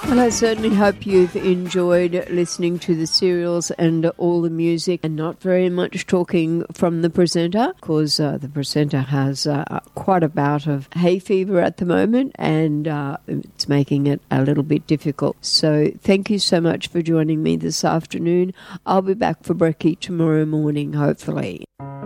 Well, I certainly hope you've enjoyed listening to the serials and all the music, and not very much talking from the presenter, because the presenter has quite a bout of hay fever at the moment, and it's making it a little bit difficult. So thank you so much for joining me this afternoon. I'll be back for brekkie tomorrow morning, hopefully.